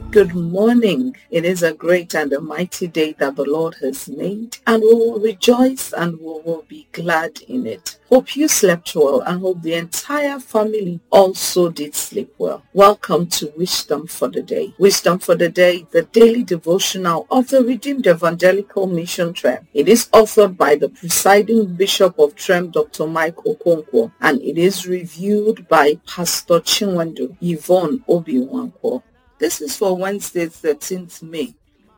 Good morning. It is a great and a mighty day that the Lord has made, and we will rejoice and we will be glad in it. Hope you slept well and hope the entire family also did sleep well. Welcome to Wisdom for the Day. Wisdom for the Day, the daily devotional of the Redeemed Evangelical Mission Trem. It is authored by the presiding Bishop of Trem, Dr. Mike Okonkwo, and it is reviewed by Pastor Chinwendu Yvonne Obi-Nwankwo. This is for Wednesday, 13th May,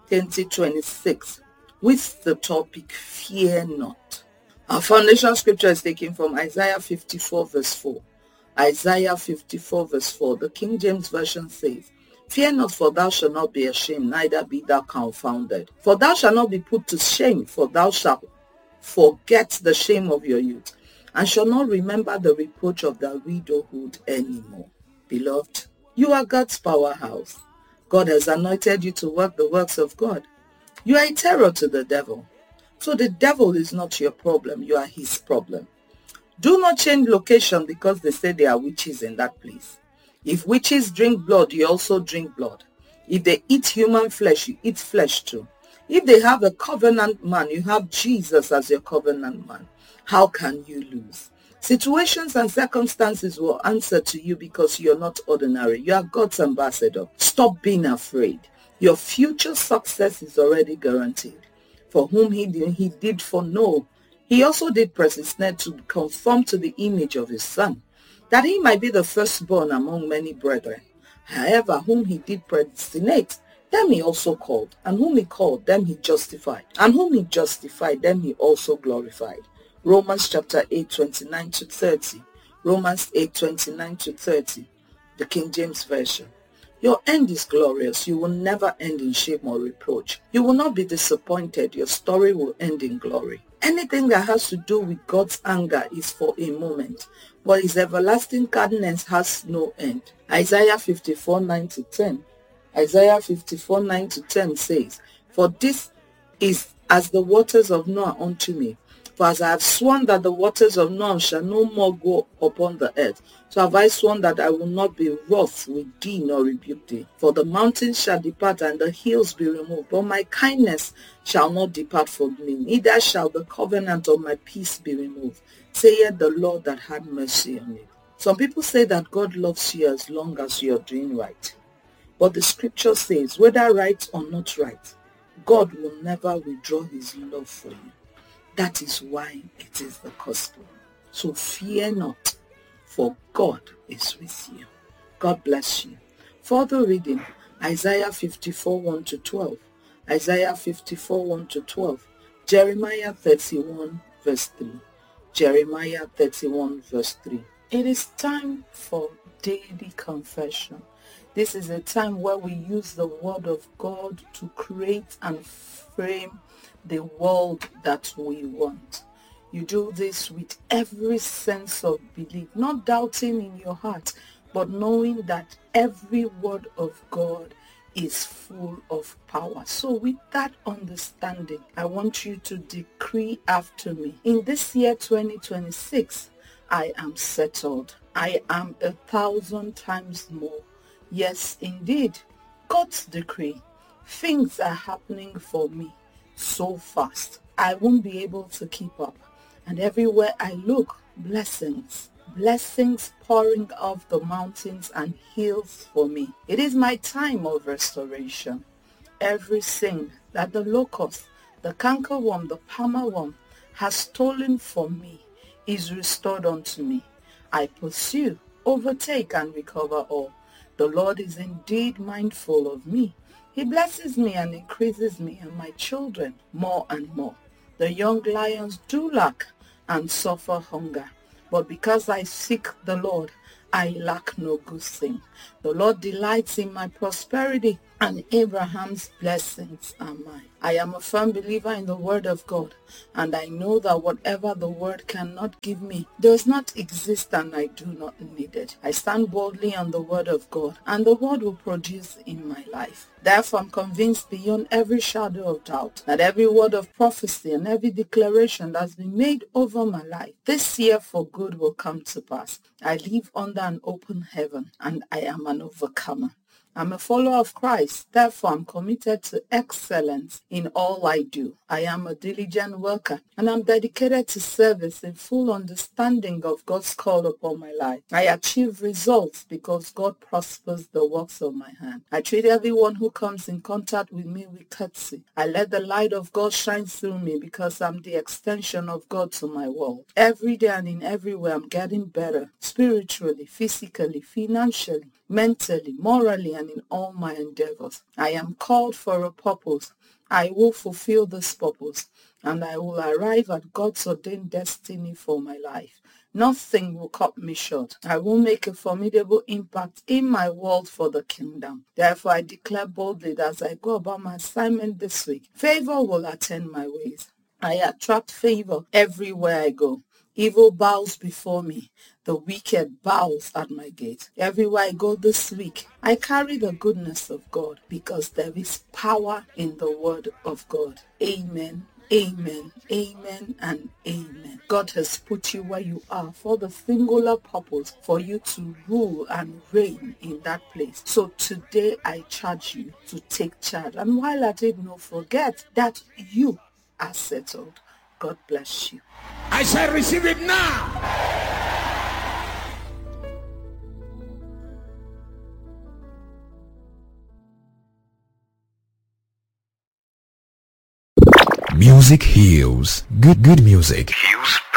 2026, with the topic, Fear Not. Our foundation scripture is taken from Isaiah 54 verse 4. Isaiah 54 verse 4, the King James Version says, Fear not, for thou shalt not be ashamed, neither be thou confounded. For thou shalt not be put to shame, for thou shalt forget the shame of your youth, and shall not remember the reproach of thy widowhood anymore. Beloved, you are God's powerhouse. God has anointed you to work the works of God. You are a terror to the devil. So the devil is not your problem, you are his problem. Do not change location because they say there are witches in that place. If witches drink blood, you also drink blood. If they eat human flesh, you eat flesh too. If they have a covenant man, you have Jesus as your covenant man. How can you lose? Situations and circumstances will answer to you because you're not ordinary. You are God's ambassador. Stop being afraid. Your future success is already guaranteed. For whom he did foreknow, he also did predestinate to conform to the image of his Son, that he might be the firstborn among many brethren. However, whom he did predestinate, them he also called, and whom he called, them he justified, and whom he justified, them he also glorified. Romans chapter 8, 29 to 30. Romans 8, 29 to 30. The King James Version. Your end is glorious. You will never end in shame or reproach. You will not be disappointed. Your story will end in glory. Anything that has to do with God's anger is for a moment, but his everlasting kindness has no end. Isaiah 54, 9 to 10. Isaiah 54, 9 to 10 says, For this is as the waters of Noah unto me. For as I have sworn that the waters of Noah shall no more go upon the earth, so have I sworn that I will not be wroth with thee nor rebuke thee. For the mountains shall depart and the hills be removed, but my kindness shall not depart from me, neither shall the covenant of my peace be removed, saith the Lord that had mercy on you. Some people say that God loves you as long as you are doing right. But the scripture says, whether right or not right, God will never withdraw his love for you. That is why it is the gospel. So fear not, for God is with you. God bless you. Further reading, Isaiah 54, 1 to 12. Isaiah 54, 1 to 12. Jeremiah 31, verse 3. Jeremiah 31, verse 3. It is time for daily confession. This is a time where we use the word of God to create and frame the world that we want. You do this with every sense of belief, not doubting in your heart, but knowing that every word of God is full of power. So with that understanding, I want you to decree after me. In this year 2026, I am settled. I am 1,000 times more. Yes, indeed, God's decree. Things are happening for me so fast. I won't be able to keep up. And everywhere I look, blessings pouring off the mountains and hills for me. It is my time of restoration. Everything that the locust, the cankerworm, the palmerworm has stolen from me is restored unto me. I pursue, overtake, and recover all. The Lord is indeed mindful of me. He blesses me and increases me and my children more and more. The young lions do lack and suffer hunger, but because I seek the Lord, I lack no good thing. The Lord delights in my prosperity, and Abraham's blessings are mine. I am a firm believer in the word of God, and I know that whatever the word cannot give me does not exist, and I do not need it. I stand boldly on the word of God, and the word will produce in my life. Therefore, I'm convinced beyond every shadow of doubt that every word of prophecy and every declaration that's been made over my life this year for good will come to pass. I live under an open heaven, and I am an overcomer. I'm a follower of Christ. Therefore, I'm committed to excellence in all I do. I am a diligent worker, and I'm dedicated to service in full understanding of God's call upon my life. I achieve results because God prospers the works of my hand. I treat everyone who comes in contact with me with courtesy. I let the light of God shine through me because I'm the extension of God to my world. Every day and in every way, I'm getting better spiritually, physically, financially, mentally, morally, and in all my endeavors. I am called for a purpose. I will fulfill this purpose, and I will arrive at God's ordained destiny for my life. Nothing will cut me short. I will make a formidable impact in my world for the kingdom. Therefore, I declare boldly that as I go about my assignment this week, favor will attend my ways. I attract favor everywhere I go. Evil bows before me. The wicked bows at my gate. Everywhere I go this week, I carry the goodness of God because there is power in the word of God. Amen. Amen, amen, and amen. God has put you where you are for the singular purpose for you to rule and reign in that place. So today I charge you to take charge. And while at it, don't forget that you are settled. God bless you. I shall receive it now. Music heals. Good music heals